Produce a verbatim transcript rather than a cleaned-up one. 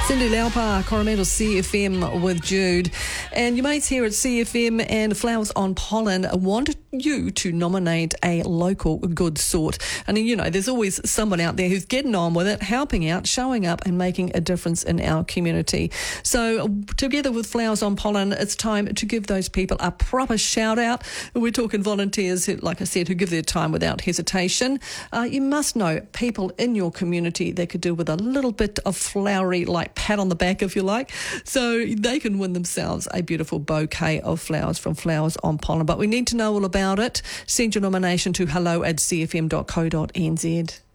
Cyndi Lauper, Coromandel C F M with Jude. And your mates here at C F M and Flowers on Pollen want you to nominate a local good sort. And, you know, there's always someone out there who's getting on with it, helping out, showing up and making a difference in our community. So together with Flowers on Pollen, it's time to give those people a proper shout out. We're talking volunteers, who, like I said, who give their time without hesitation. Uh, you must know people in your community that could do with a little bit of flowery, like pat on the back, if you like, so they can win themselves a beautiful bouquet of flowers from Flowers on Pollen. But we need to know all about it. Send your nomination to hello at c f m dot co dot n z.